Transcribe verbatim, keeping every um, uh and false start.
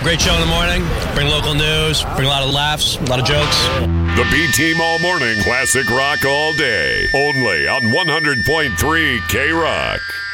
Great show in the morning. Bring local news. Bring a lot of laughs, a lot of jokes. The B-Team All Morning, classic rock all day. Only on one hundred point three K-Rock.